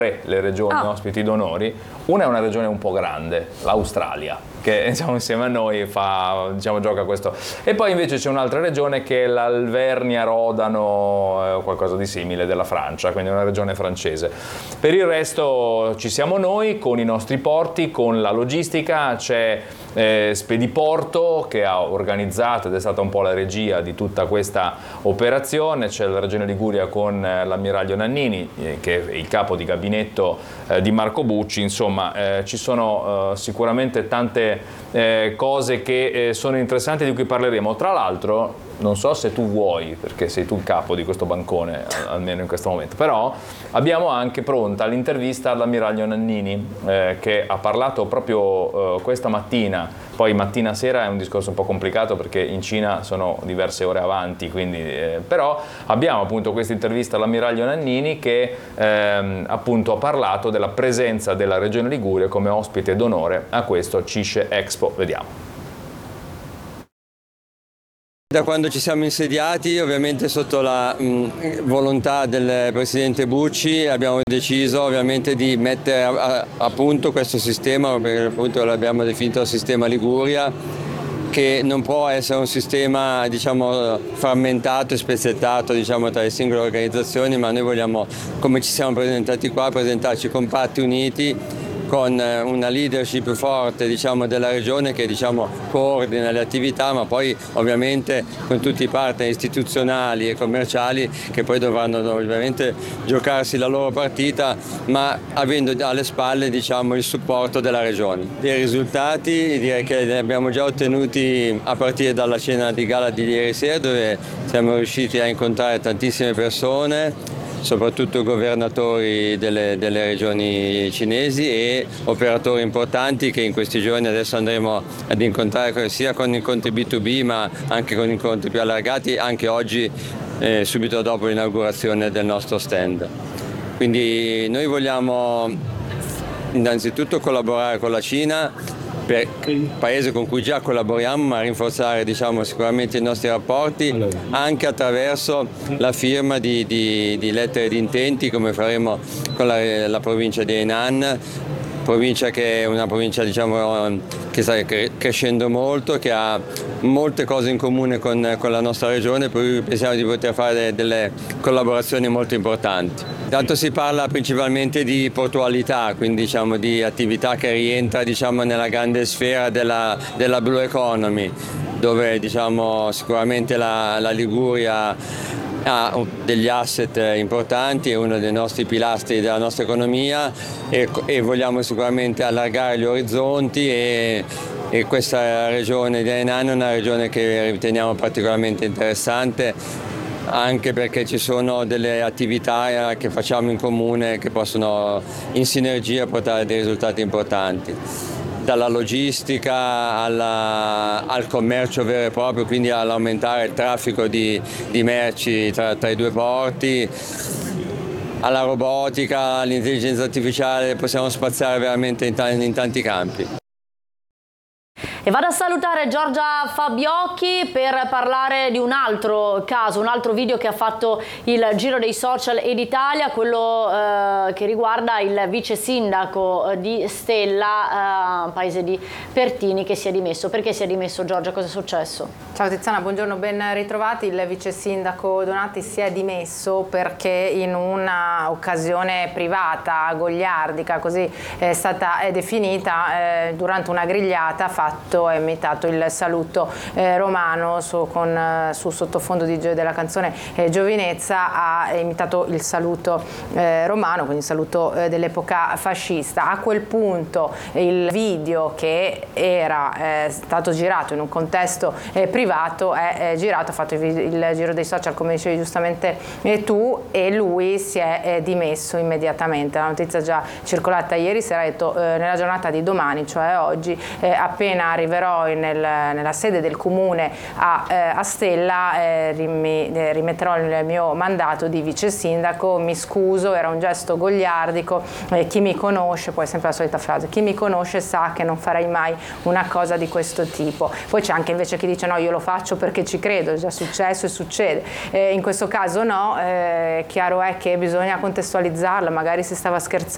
le regioni ospiti d'onori. Una è una regione un po' grande, l'Australia, che insieme a noi gioca questo. E poi invece c'è un'altra regione che è l'Alvernia Rodano, qualcosa di simile, della Francia, quindi una regione francese. Per il resto ci siamo noi con i nostri porti, con la logistica. C'è Spediporto che ha organizzato ed è stata un po' la regia di tutta questa operazione. C'è la regione Liguria con l'ammiraglio Nannini, che è il capo di gabinetto di Marco Bucci. Insomma, ci sono sicuramente tante cose che sono interessanti, di cui parleremo. Tra l'altro, non so se tu vuoi, perché sei tu il capo di questo bancone, almeno in questo momento, però abbiamo anche pronta l'intervista all'ammiraglio Nannini, che ha parlato proprio questa mattina. Poi mattina-sera è un discorso un po' complicato perché in Cina sono diverse ore avanti, quindi, però abbiamo appunto questa intervista all'ammiraglio Nannini che appunto ha parlato della presenza della Regione Liguria come ospite d'onore a questo CISCE Expo. Vediamo. Da quando ci siamo insediati, ovviamente sotto la volontà del Presidente Bucci, abbiamo deciso ovviamente di mettere a punto questo sistema, perché appunto l'abbiamo definito sistema Liguria, che non può essere un sistema, diciamo, frammentato e spezzettato, diciamo, tra le singole organizzazioni, ma noi vogliamo, come ci siamo presentati qua, presentarci compatti, uniti, con una leadership forte, diciamo, della regione che, diciamo, coordina le attività, ma poi ovviamente con tutti i partner istituzionali e commerciali che poi dovranno ovviamente giocarsi la loro partita, ma avendo alle spalle, diciamo, il supporto della regione. I risultati direi che li abbiamo già ottenuti a partire dalla cena di gala di ieri sera, dove siamo riusciti a incontrare tantissime persone, soprattutto governatori delle regioni cinesi e operatori importanti che in questi giorni adesso andremo ad incontrare sia con incontri B2B ma anche con incontri più allargati, anche oggi subito dopo l'inaugurazione del nostro stand. Quindi noi vogliamo innanzitutto collaborare con la Cina, per il paese con cui già collaboriamo, ma rinforzare, diciamo, sicuramente i nostri rapporti anche attraverso la firma di lettere di intenti, come faremo con la provincia di Hainan, provincia che è una provincia, diciamo, che sta crescendo molto, che ha molte cose in comune con la nostra regione, per cui pensiamo di poter fare delle collaborazioni molto importanti. Tanto si parla principalmente di portualità, quindi, diciamo, di attività che rientra, diciamo, nella grande sfera della Blue Economy, dove, diciamo, sicuramente la Liguria ha degli asset importanti, è uno dei nostri pilastri della nostra economia e vogliamo sicuramente allargare gli orizzonti e questa regione di Hainan è una regione che riteniamo particolarmente interessante, anche perché ci sono delle attività che facciamo in comune che possono in sinergia portare dei risultati importanti. Dalla logistica al commercio vero e proprio, quindi all'aumentare il traffico di merci tra i due porti, alla robotica, all'intelligenza artificiale, possiamo spaziare veramente in tanti campi. E vado a salutare Giorgia Fabiocchi per parlare di un altro caso, un altro video che ha fatto il giro dei social ed Italia, quello che riguarda il vice sindaco di Stella, paese di Pertini, che si è dimesso. Perché si è dimesso, Giorgia? Cosa è successo? Ciao Tiziana, buongiorno, ben ritrovati. Il vice sindaco Donati si è dimesso perché in una occasione privata, goliardica, così è stata definita, durante una grigliata ha imitato il saluto romano su sottofondo della canzone Giovinezza, ha imitato il saluto romano, quindi il saluto dell'epoca fascista. A quel punto il video, che era stato girato in un contesto privato, è girato, ha fatto il giro dei social, come dicevi giustamente tu, e lui si è dimesso immediatamente. La notizia già circolata ieri sera, ha detto nella giornata di domani, cioè oggi, appena arriverò nella sede del comune a Stella, rimetterò il mio mandato di vice sindaco, mi scuso, era un gesto goliardico, chi mi conosce, poi sempre la solita frase, chi mi conosce sa che non farei mai una cosa di questo tipo. Poi c'è anche invece chi dice no, io lo faccio perché ci credo, è già successo e succede. In questo caso no, chiaro è che bisogna contestualizzarlo, magari si stava scherzando